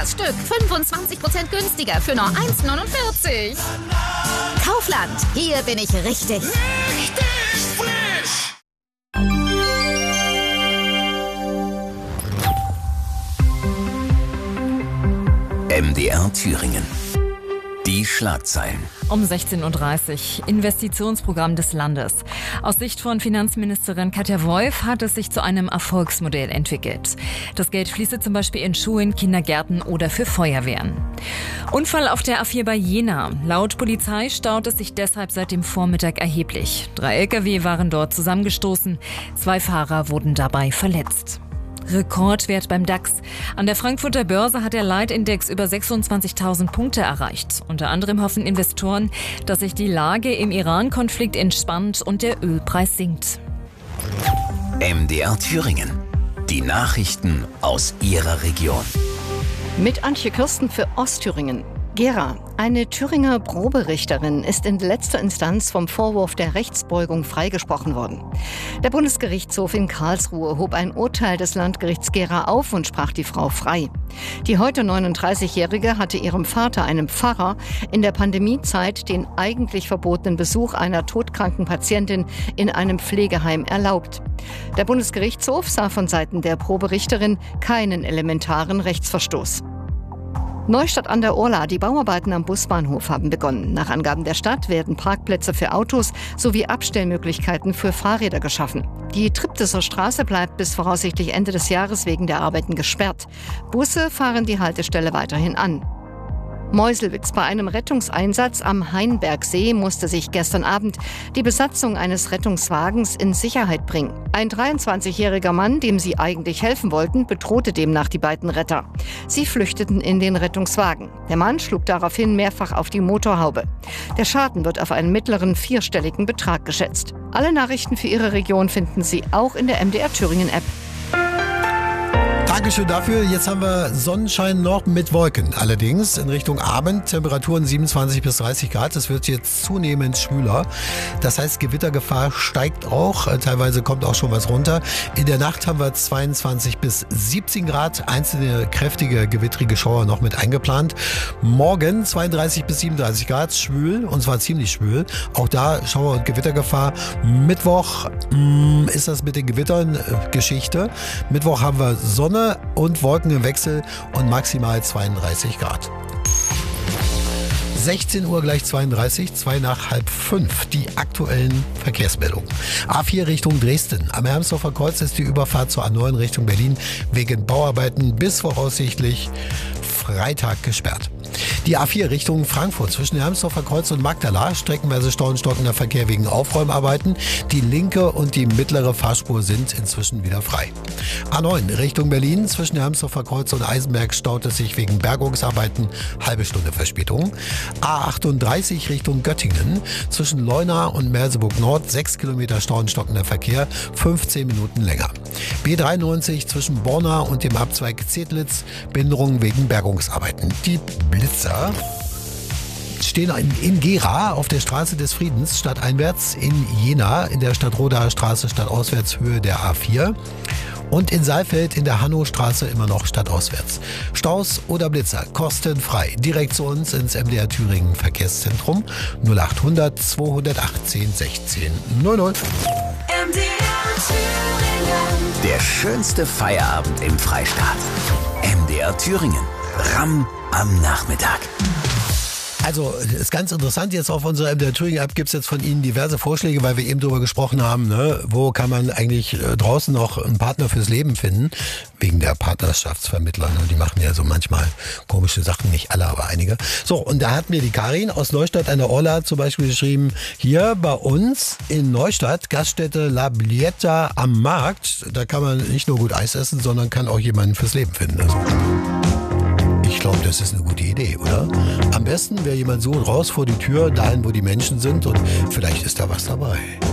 das Stück. 25% günstiger für nur 1,49. Kaufland, hier bin ich richtig. Richtig frisch! MDR Thüringen. Die Schlagzeilen. Um 16.30 Uhr, Investitionsprogramm des Landes. Aus Sicht von Finanzministerin Katja Wolf hat es sich zu einem Erfolgsmodell entwickelt. Das Geld fließe zum Beispiel in Schulen, Kindergärten oder für Feuerwehren. Unfall auf der A4 bei Jena. Laut Polizei staut es sich deshalb seit dem Vormittag erheblich. 3 Lkw waren dort zusammengestoßen. 2 Fahrer wurden dabei verletzt. Rekordwert beim DAX. An der Frankfurter Börse hat der Leitindex über 26.000 Punkte erreicht. Unter anderem hoffen Investoren, dass sich die Lage im Iran-Konflikt entspannt und der Ölpreis sinkt. MDR Thüringen. Die Nachrichten aus Ihrer Region. Mit Antje Kirsten für Ostthüringen. Gera, eine Thüringer Proberichterin, ist in letzter Instanz vom Vorwurf der Rechtsbeugung freigesprochen worden. Der Bundesgerichtshof in Karlsruhe hob ein Urteil des Landgerichts Gera auf und sprach die Frau frei. Die heute 39-Jährige hatte ihrem Vater, einem Pfarrer, in der Pandemiezeit den eigentlich verbotenen Besuch einer todkranken Patientin in einem Pflegeheim erlaubt. Der Bundesgerichtshof sah von Seiten der Proberichterin keinen elementaren Rechtsverstoß. Neustadt an der Orla. Die Bauarbeiten am Busbahnhof haben begonnen. Nach Angaben der Stadt werden Parkplätze für Autos sowie Abstellmöglichkeiten für Fahrräder geschaffen. Die Triptisser Straße bleibt bis voraussichtlich Ende des Jahres wegen der Arbeiten gesperrt. Busse fahren die Haltestelle weiterhin an. Meuselwitz. Bei einem Rettungseinsatz am Hainbergsee musste sich gestern Abend die Besatzung eines Rettungswagens in Sicherheit bringen. Ein 23-jähriger Mann, dem sie eigentlich helfen wollten, bedrohte demnach die beiden Retter. Sie flüchteten in den Rettungswagen. Der Mann schlug daraufhin mehrfach auf die Motorhaube. Der Schaden wird auf einen mittleren 4-stelligen Betrag geschätzt. Alle Nachrichten für Ihre Region finden Sie auch in der MDR Thüringen App. Dankeschön dafür. Jetzt haben wir Sonnenschein noch mit Wolken. Allerdings in Richtung Abend Temperaturen 27 bis 30 Grad. Es wird jetzt zunehmend schwüler. Das heißt, Gewittergefahr steigt auch. Teilweise kommt auch schon was runter. In der Nacht haben wir 22 bis 17 Grad. Einzelne kräftige, gewittrige Schauer noch mit eingeplant. Morgen 32 bis 37 Grad. Schwül, und zwar ziemlich schwül. Auch da Schauer- und Gewittergefahr. Mittwoch ist das mit den Gewittern Geschichte. Mittwoch haben wir Sonne und Wolken im Wechsel und maximal 32 Grad. 16 Uhr gleich 32, 2 nach halb 5, die aktuellen Verkehrsmeldungen. A4 Richtung Dresden. Am Hermsdorfer Kreuz ist die Überfahrt zur A9 Richtung Berlin wegen Bauarbeiten bis voraussichtlich Freitag gesperrt. Die A4 Richtung Frankfurt zwischen Hermsdorfer Kreuz und Magdala, streckenweise stockender Verkehr wegen Aufräumarbeiten. Die linke und die mittlere Fahrspur sind inzwischen wieder frei. A9 Richtung Berlin zwischen Hermsdorfer Kreuz und Eisenberg staut es sich wegen Bergungsarbeiten, halbe Stunde Verspätung. A38 Richtung Göttingen zwischen Leuna und Merseburg Nord 6 Kilometer stockender Verkehr, 15 Minuten länger. B93 zwischen Borna und dem Abzweig Zedlitz, Behinderung wegen Bergungsarbeiten. Die Blitzer stehen in Gera auf der Straße des Friedens stadteinwärts, in Jena in der Stadtrodaer Straße stadtauswärts Höhe der A4 und in Saalfeld in der Hannostraße immer noch stadtauswärts. Staus oder Blitzer kostenfrei. Direkt zu uns ins MDR Thüringen Verkehrszentrum 0800 218 16 00. MDR Thüringen. Der schönste Feierabend im Freistaat. MDR Thüringen. Ramm am Nachmittag. Also, ist ganz interessant, jetzt auf unserer MDR Thüringen App gibt es jetzt von Ihnen diverse Vorschläge, weil wir eben darüber gesprochen haben, ne? Wo kann man eigentlich draußen noch einen Partner fürs Leben finden, wegen der Partnerschaftsvermittler, ne? Die machen ja so manchmal komische Sachen, nicht alle, aber einige. So, und da hat mir die Karin aus Neustadt an der Orla zum Beispiel geschrieben, hier bei uns in Neustadt, Gaststätte La Blieta am Markt, da kann man nicht nur gut Eis essen, sondern kann auch jemanden fürs Leben finden. Also, ich glaube, das ist eine gute Idee, oder? Am besten wäre jemand so raus vor die Tür, dahin, wo die Menschen sind, und vielleicht ist da was dabei.